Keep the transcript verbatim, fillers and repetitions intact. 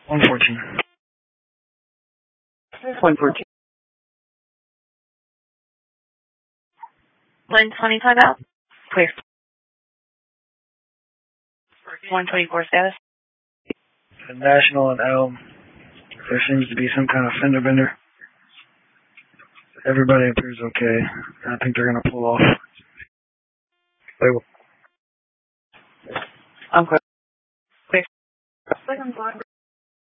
one fourteen. one fourteen. one twenty-five out. Clear. one twenty-four status. The National and Elm. There seems to be some kind of fender bender. Everybody appears okay. I think they're gonna pull off. They will. I'm clear. Second floor.